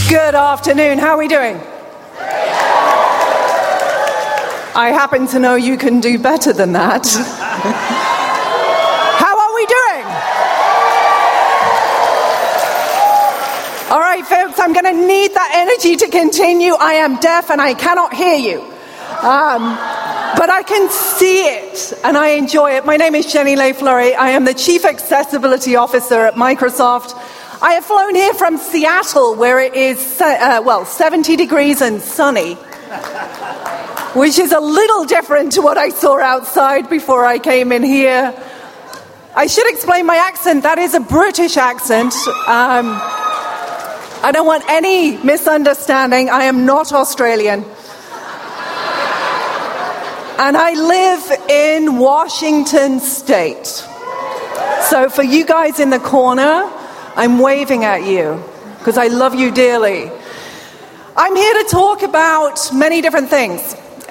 Good afternoon. How are we doing? I happen to know you can do better than that. How are we doing? All right, folks, I'm going to need that energy to continue. I am deaf and I cannot hear you. But I can see it and I enjoy it. My name is Jenny Lay-Fleury. I am the Chief Accessibility Officer at Microsoft. I have flown here from Seattle, where it is, 70 degrees and sunny, which is a little different to what I saw outside before I came in here. I should explain my accent. That is a British accent. I don't want any misunderstanding. I am not Australian. And I live in Washington State. So for you guys in the corner, I'm waving at you because I love you dearly. I'm here to talk about many different things.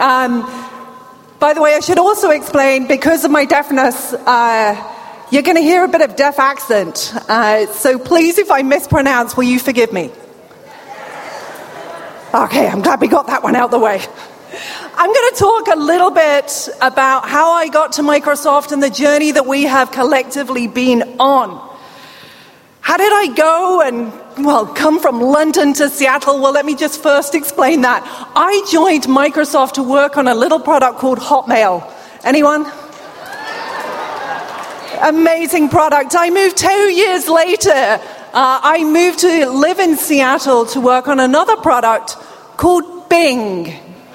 By the way, I should also explain, because of my deafness, you're going to hear a bit of deaf accent. So please, if I mispronounce, will you forgive me? Okay, I'm glad we got that one out the way. I'm going to talk a little bit about how I got to Microsoft and the journey that we have collectively been on. How did I go and, come from London to Seattle? Well, let me just first explain that. I joined Microsoft to work on a little product called Hotmail. Anyone? Amazing product. I moved 2 years later. I moved to live in Seattle to work on another product called Bing.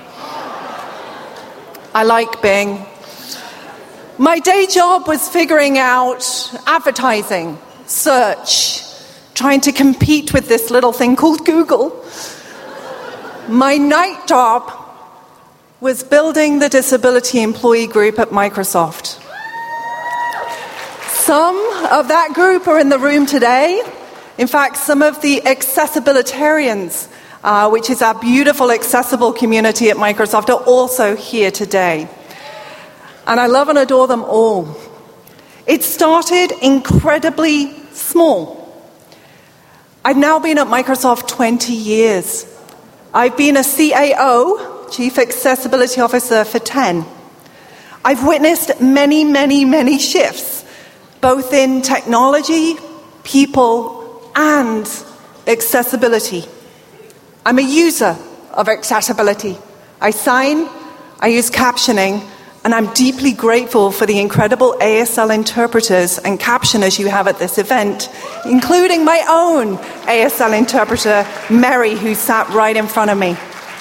I like Bing. My day job was figuring out advertising, search, trying to compete with this little thing called Google. My night job was building the disability employee group at Microsoft. Some of that group are in the room today. In fact, some of the accessibilitarians, which is our beautiful accessible community at Microsoft, are also here today. And I love and adore them all. It started incredibly small. I've now been at Microsoft 20 years. I've been a CAO, Chief Accessibility Officer, for 10. I've witnessed many, many, many shifts, both in technology, people, and accessibility. I'm a user of accessibility. I sign, I use captioning, and I'm deeply grateful for the incredible ASL interpreters and captioners you have at this event, including my own ASL interpreter, Mary, who sat right in front of me.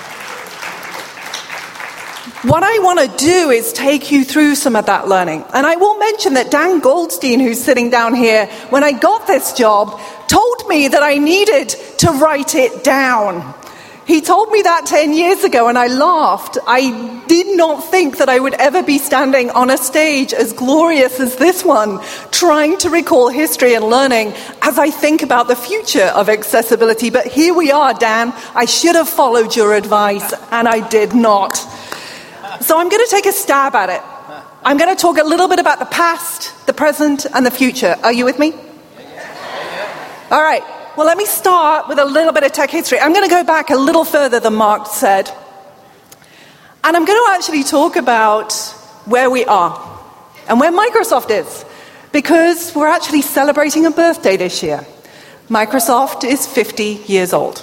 What I want to do is take you through some of that learning. And I will mention that Dan Goldstein, who's sitting down here, when I got this job, told me that I needed to write it down. He told me that 10 years ago, and I laughed. I did not think that I would ever be standing on a stage as glorious as this one, trying to recall history and learning as I think about the future of accessibility. But here we are, Dan. I should have followed your advice, and I did not. So I'm going to take a stab at it. I'm going to talk a little bit about the past, the present, and the future. Are you with me? All right. Well, let me start with a little bit of tech history. I'm going to go back a little further than Mark said. And I'm going to actually talk about where we are and where Microsoft is, because we're actually celebrating a birthday this year. Microsoft is 50 years old.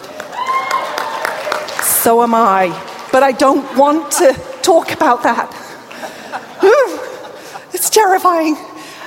So am I. But I don't want to talk about that. It's terrifying.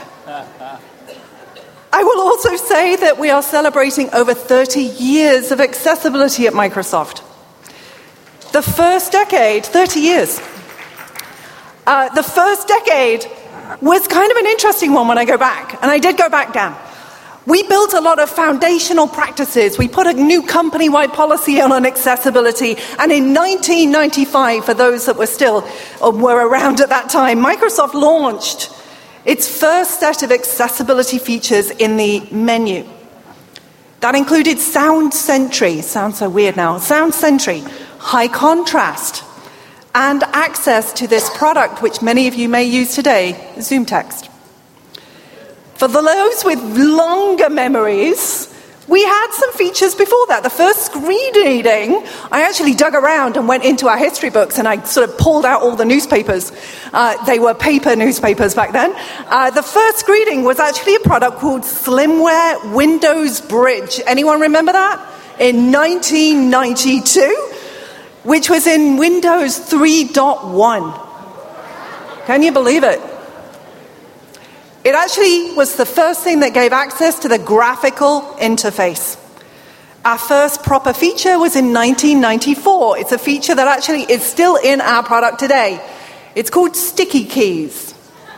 I will also say that we are celebrating over 30 years of accessibility at Microsoft. The first decade, 30 years. The first decade was kind of an interesting one when I go back. And I did go back down. We built a lot of foundational practices. We put a new company-wide policy on accessibility. And in 1995, for those that were around at that time, Microsoft launched its first set of accessibility features in the menu. That included Sound Sentry. Sounds so weird now. Sound Sentry, high contrast, and access to this product, which many of you may use today, ZoomText. For those with longer memories, We had some features before that. The first screen reading, I actually dug around and went into our history books and I sort of pulled out all the newspapers. They were paper newspapers back then. The first screening was actually a product called Slimware Windows Bridge. Anyone remember that? In 1992, which was in Windows 3.1. Can you believe it? It actually was the first thing that gave access to the graphical interface. Our first proper feature was in 1994. It's a feature that actually is still in our product today. It's called Sticky Keys.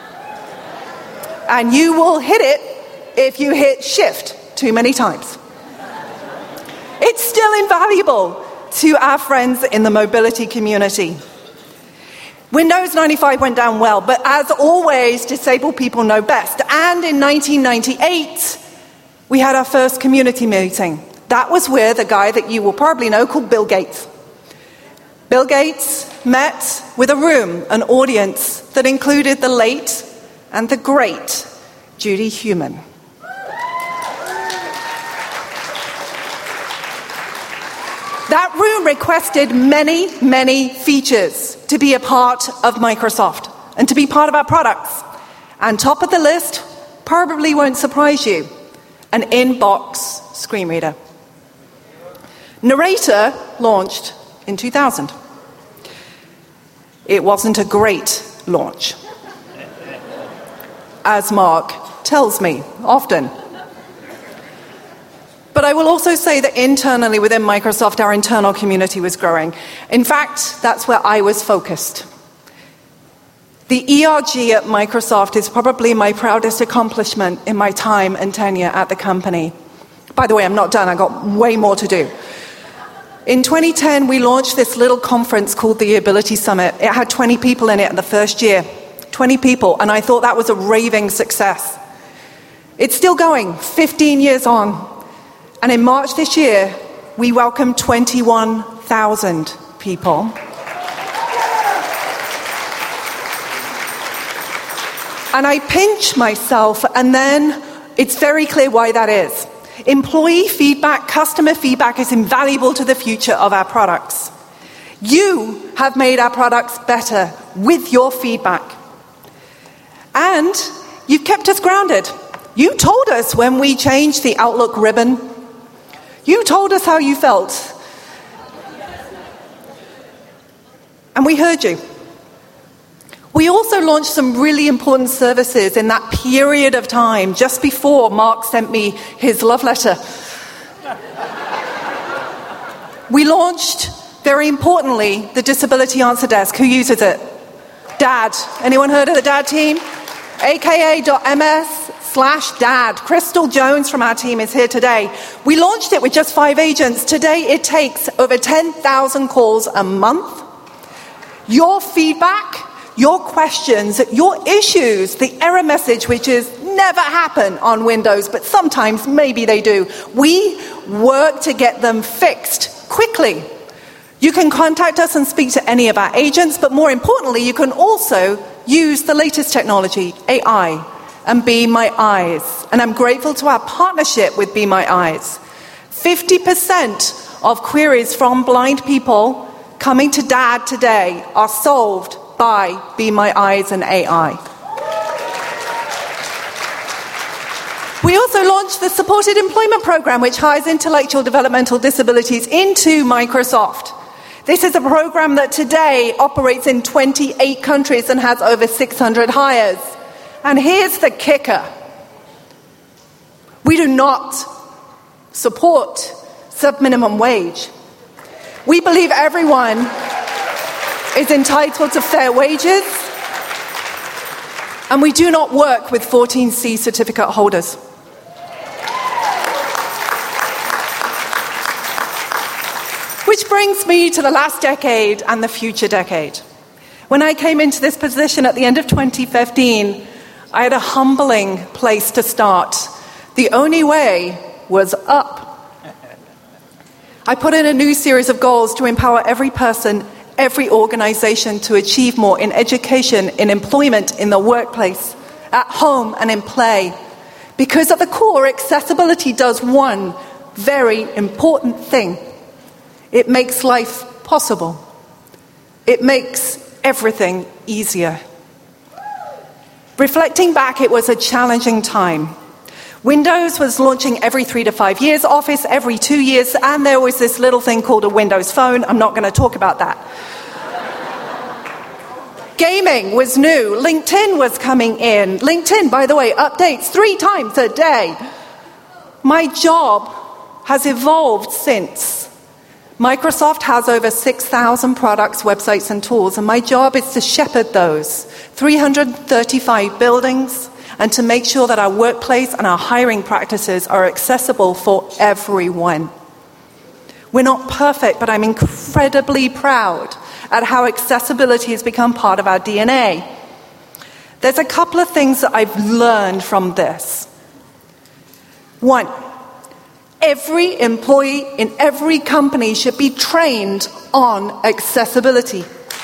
And you will hit it if you hit Shift too many times. It's still invaluable to our friends in the mobility community. Windows 95 went down well, but as always, disabled people know best. And in 1998, we had our first community meeting. That was with a guy that you will probably know called Bill Gates. Bill Gates met with a room, an audience that included the late and the great Judy Heumann. That room requested many, many features to be a part of Microsoft and to be part of our products. And top of the list, probably won't surprise you, an inbox screen reader. Narrator launched in 2000. It wasn't a great launch, as Mark tells me often. But I will also say that internally within Microsoft, our internal community was growing. In fact, that's where I was focused. The ERG at Microsoft is probably my proudest accomplishment in my time and tenure at the company. By the way, I'm not done. I've got way more to do. In 2010, we launched this little conference called the Ability Summit. It had 20 people in it in the first year. 20 people, and I thought that was a raving success. It's still going, 15 years on. And in March this year, we welcomed 21,000 people. And I pinch myself, and then it's very clear why that is. Employee feedback, customer feedback is invaluable to the future of our products. You have made our products better with your feedback. And you've kept us grounded. You told us when we changed the Outlook ribbon. You told us how you felt. And we heard you. We also launched some really important services in that period of time, just before Mark sent me his love letter. We launched, very importantly, the Disability Answer Desk. Who uses it? Dad. Anyone heard of the Dad team? aka.ms/dad. Crystal Jones from our team is here today. We launched it with just 5 agents. Today it takes over 10,000 calls a month. Your feedback, your questions, your issues, the error message, which is never happen on Windows, but sometimes maybe they do. We work to get them fixed quickly. You can contact us and speak to any of our agents, but more importantly, you can also use the latest technology, AI, and Be My Eyes. And I'm grateful to our partnership with Be My Eyes. 50% of queries from blind people coming to Dad today are solved by Be My Eyes and AI. We also launched the Supported Employment Program, which hires intellectual developmental disabilities into Microsoft. This is a program that today operates in 28 countries and has over 600 hires. And here's the kicker. We do not support sub-minimum wage. We believe everyone is entitled to fair wages, and we do not work with 14C certificate holders. Which brings me to the last decade and the future decade. When I came into this position at the end of 2015, I had a humbling place to start. The only way was up. I put in a new series of goals to empower every person, every organization to achieve more in education, in employment, in the workplace, at home and in play. Because at the core, accessibility does one very important thing. It makes life possible. It makes everything easier. Reflecting back, it was a challenging time. Windows was launching every 3 to 5 years, Office every 2 years, and there was this little thing called a Windows Phone. I'm not going to talk about that. Gaming was new. LinkedIn was coming in. LinkedIn, by the way, updates 3 times a day. My job has evolved since. Microsoft has over 6,000 products, websites, and tools, and my job is to shepherd those 335 buildings and to make sure that our workplace and our hiring practices are accessible for everyone. We're not perfect, but I'm incredibly proud at how accessibility has become part of our DNA. There's a couple of things that I've learned from this. 1, every employee in every company should be trained on accessibility.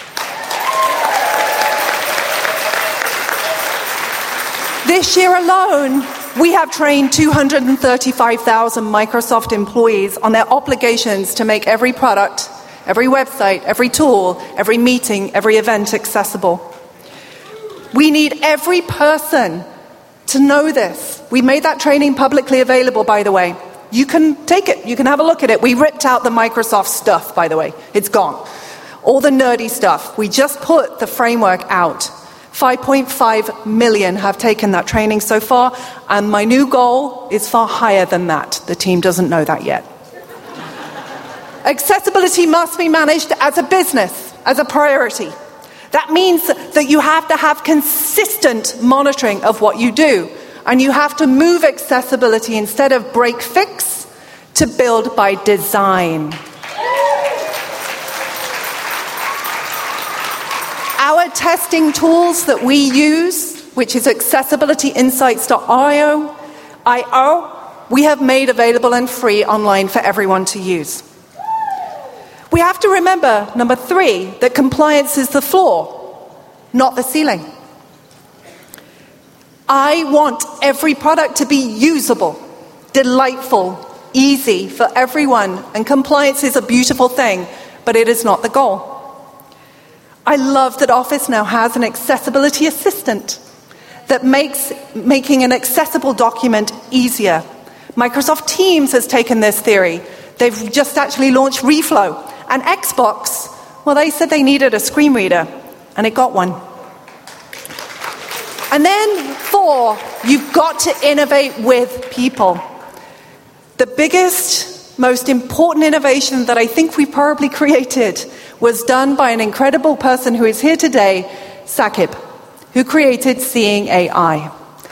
This year alone, we have trained 235,000 Microsoft employees on their obligations to make every product, every website, every tool, every meeting, every event accessible. We need every person to know this. We made that training publicly available, by the way. You can take it. You can have a look at it. We ripped out the Microsoft stuff, by the way. It's gone. All the nerdy stuff. We just put the framework out. 5.5 million have taken that training so far, and my new goal is far higher than that. The team doesn't know that yet. Accessibility must be managed as a business, as a priority. That means that you have to have consistent monitoring of what you do, and you have to move accessibility instead of break fix to build by design. Our testing tools that we use, which is accessibilityinsights.io, we have made available and free online for everyone to use. We have to remember, number 3, that compliance is the floor, not the ceiling. I want every product to be usable, delightful, easy for everyone, and compliance is a beautiful thing, but it is not the goal. I love that Office now has an accessibility assistant that makes making an accessible document easier. Microsoft Teams has taken this theory. They've just actually launched Reflow. And Xbox, well, they said they needed a screen reader, and it got one. And then 4, you've got to innovate with people. The biggest, most important innovation that I think we probably created was done by an incredible person who is here today, Saqib, who created Seeing AI,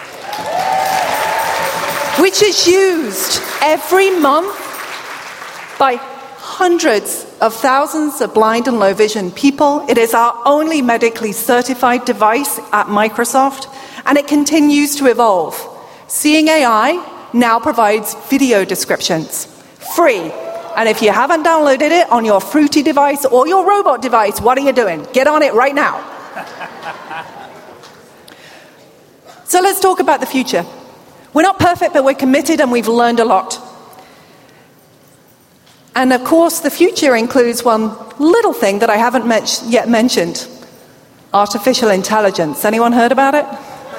which is used every month by hundreds of thousands of blind and low vision people. It is our only medically certified device at Microsoft, and it continues to evolve. Seeing AI now provides video descriptions, free. And if you haven't downloaded it on your Fruity device or your robot device, what are you doing? Get on it right now. So let's talk about the future. We're not perfect, but we're committed and we've learned a lot. And of course, the future includes one little thing that I haven't yet mentioned. Artificial intelligence. Anyone heard about it?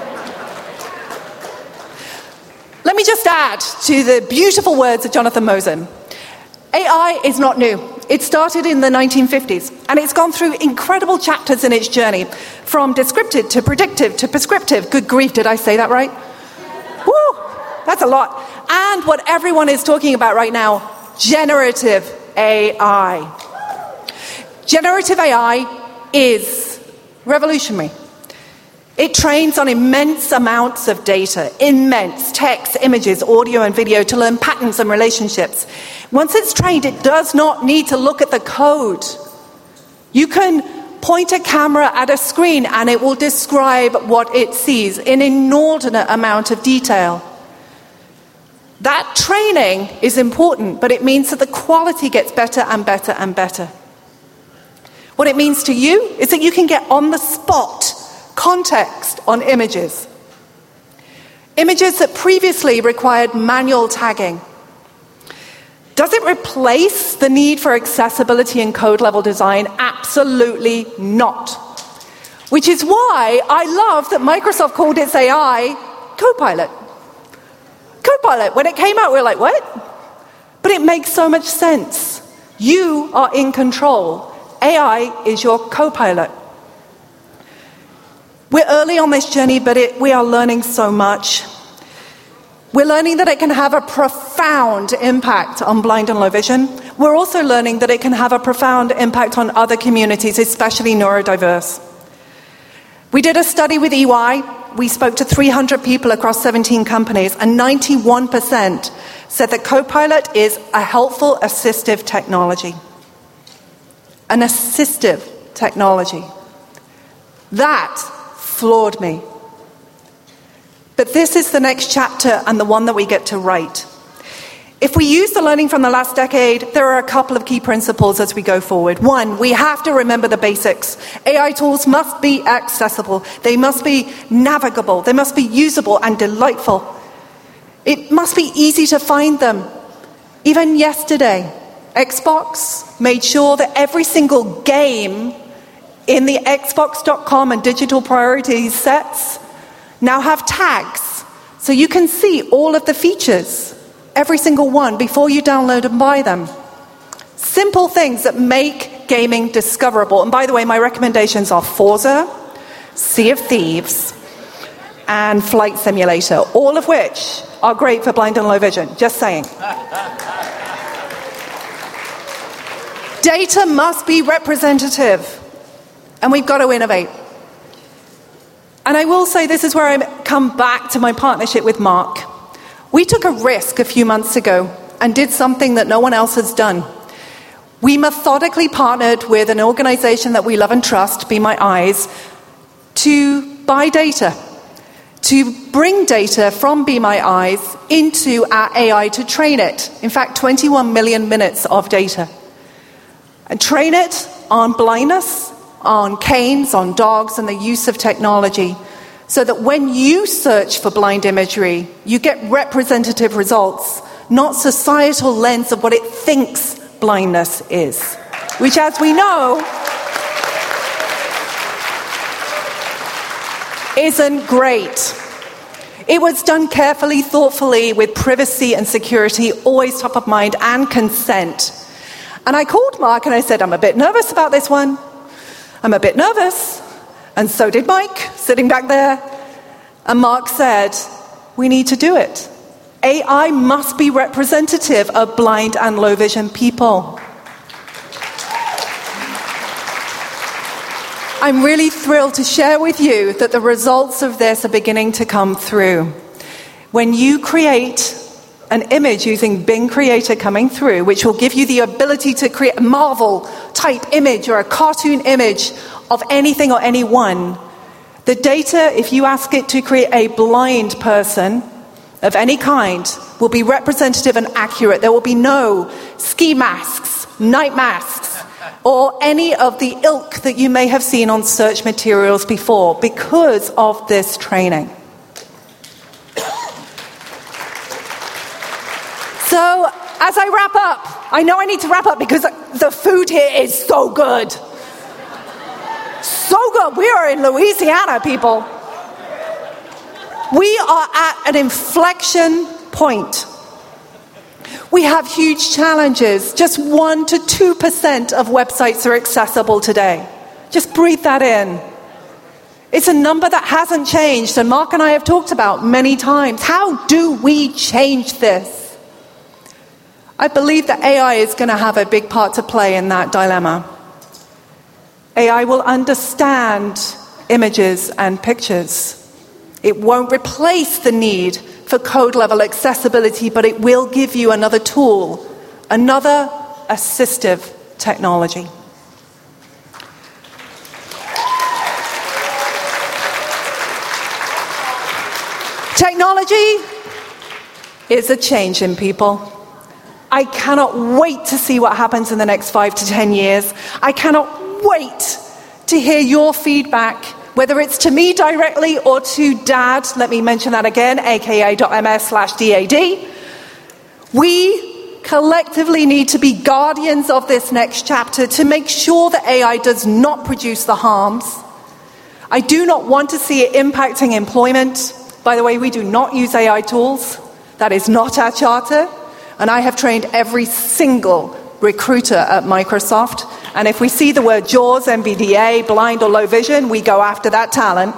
Let me just add to the beautiful words of Jonathan Mosen. AI is not new. It started in the 1950s, and it's gone through incredible chapters in its journey, from descriptive to predictive to prescriptive. Good grief, did I say that right? Woo, that's a lot. And what everyone is talking about right now, generative AI. Generative AI is revolutionary. It trains on immense amounts of data, immense text, images, audio, and video to learn patterns and relationships. Once it's trained, it does not need to look at the code. You can point a camera at a screen and it will describe what it sees in an inordinate amount of detail. That training is important, but it means that the quality gets better and better and better. What it means to you is that you can get on the spot context on images. Images that previously required manual tagging. Does it replace the need for accessibility and code-level design? Absolutely not. Which is why I love that Microsoft called its AI Copilot. Copilot. When it came out, we were like, what? But it makes so much sense. You are in control. AI is your Copilot. We're early on this journey, but we are learning so much. We're learning that it can have a profound impact on blind and low vision. We're also learning that it can have a profound impact on other communities, especially neurodiverse. We did a study with EY. We spoke to 300 people across 17 companies, and 91% said that Copilot is a helpful assistive technology. An assistive technology. That floored me. But this is the next chapter and the one that we get to write. If we use the learning from the last decade, there are a couple of key principles as we go forward. One, we have to remember the basics. AI tools must be accessible. They must be navigable. They must be usable and delightful. It must be easy to find them. Even yesterday, Xbox made sure that every single game in the Xbox.com and digital priorities sets now have tags, so you can see all of the features, every single one, before you download and buy them. Simple things that make gaming discoverable. And by the way, my recommendations are Forza, Sea of Thieves, and Flight Simulator, all of which are great for blind and low vision. Just saying. Data must be representative, and we've got to innovate. And I will say this is where I come back to my partnership with Mark. We took a risk a few months ago and did something that no one else has done. We methodically partnered with an organization that we love and trust, Be My Eyes, to buy data, to bring data from Be My Eyes into our AI to train it. In fact, 21 million minutes of data. And train it on blindness, on canes, on dogs, and the use of technology, so that when you search for blind imagery, you get representative results, not societal lens of what it thinks blindness is, which, as we know, isn't great. It was done carefully, thoughtfully, with privacy and security always top of mind, and consent. And I called Mark and I said, I'm a bit nervous about this one. I'm a bit nervous, and so did Mike, sitting back there. And Mark said, we need to do it. AI must be representative of blind and low vision people. I'm really thrilled to share with you that the results of this are beginning to come through. When you create an image using Bing Creator coming through, which will give you the ability to create a Marvel-type image or a cartoon image of anything or anyone, the data, if you ask it to create a blind person of any kind, will be representative and accurate. There will be no ski masks, night masks, or any of the ilk that you may have seen on search materials before because of this training. So, as I wrap up, I know I need to wrap up because the food here is so good. So good. We are in Louisiana, people. We are at an inflection point. We have huge challenges. Just 1% to 2% of websites are accessible today. Just breathe that in. It's a number that hasn't changed, and Mark and I have talked about many times. How do we change this? I believe that AI is going to have a big part to play in that dilemma. AI will understand images and pictures. It won't replace the need for code-level accessibility, but it will give you another tool, another assistive technology. Technology is a change in people. I cannot wait to see what happens in the next 5 to 10 years. I cannot wait to hear your feedback, whether it's to me directly or to Dad. Let me mention that again, aka.ms/DAD. We collectively need to be guardians of this next chapter to make sure that AI does not produce the harms. I do not want to see it impacting employment. By the way, we do not use AI tools. That is not our charter. And I have trained every single recruiter at Microsoft. And if we see the word JAWS, MBDA, blind or low vision, we go after that talent.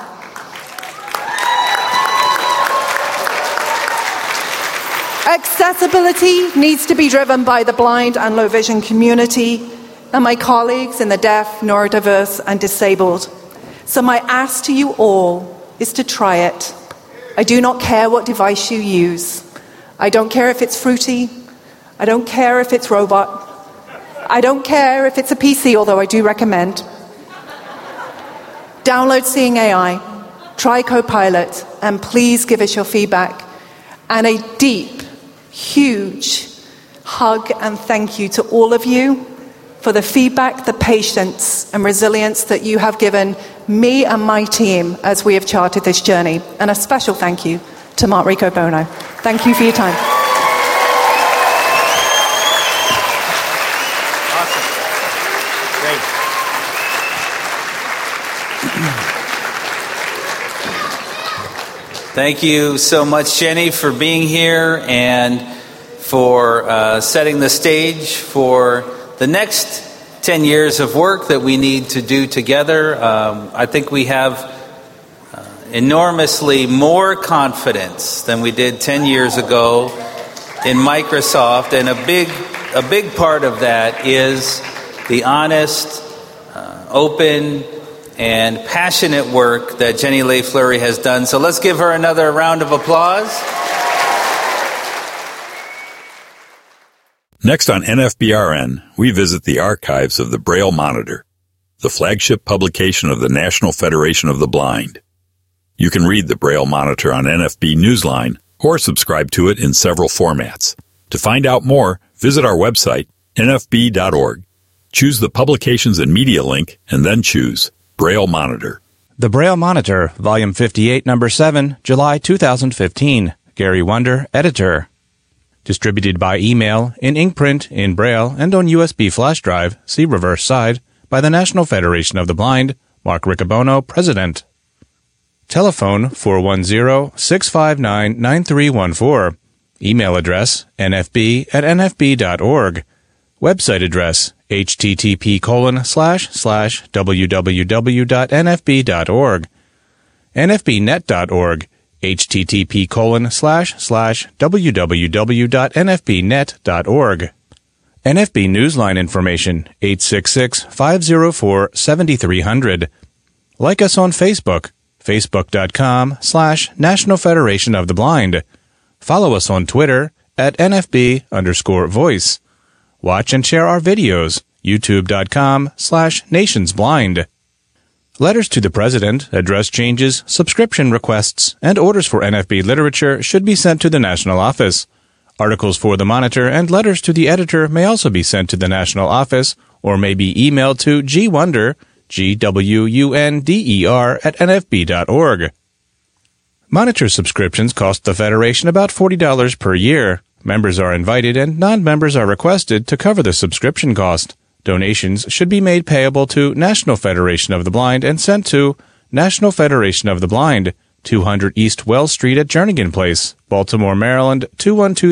Accessibility needs to be driven by the blind and low vision community and my colleagues in the deaf, neurodiverse, and disabled. So my ask to you all is to try it. I do not care what device you use. I don't care if it's Fruity. I don't care if it's Robot. I don't care if it's a PC, although I do recommend. Download Seeing AI, try Copilot, and please give us your feedback. And a deep, huge hug and thank you to all of you for the feedback, the patience, and resilience that you have given me and my team as we have charted this journey. And a special thank you to Mark Riccobono. Thank you for your time. Awesome. Great. Thank you so much, Jenny, for being here and for setting the stage for the next 10 years of work that we need to do together. I think we have enormously more confidence than we did 10 years ago in Microsoft, and a big part of that is the honest, open, and passionate work that Jenny Leigh-Fleury has done. So let's give her another round of applause. Next on NFBRN, we visit the archives of the Braille Monitor, the flagship publication of the National Federation of the Blind. You can read the Braille Monitor on NFB Newsline or subscribe to it in several formats. To find out more, visit our website, nfb.org. Choose the Publications and Media link, and then choose Braille Monitor. The Braille Monitor, Volume 58, Number 7, July 2015. Gary Wunder, Editor. Distributed by email, in inkprint, in Braille, and on USB flash drive, see reverse side, by the National Federation of the Blind, Mark Riccobono, President. Telephone 410-659-9314. Email address nfb@nfb.org. Website address http://www.nfb.org. nfbnet.org. http://www.nfbnet.org. NFB Newsline information 866-504-7300. Like us on Facebook, facebook.com/National Federation of the Blind. Follow us on Twitter at NFB_voice. Watch and share our videos, youtube.com/nationsblind. Letters to the President, address changes, subscription requests, and orders for NFB literature should be sent to the National Office. Articles for the Monitor and letters to the editor may also be sent to the National Office or may be emailed to gwunder, GWUNDER, @nfb.org. Monitor subscriptions cost the Federation about $40 per year. Members are invited and non-members are requested to cover the subscription cost. Donations should be made payable to National Federation of the Blind and sent to National Federation of the Blind, 200 East Wells Street at Jernigan Place, Baltimore, Maryland, 212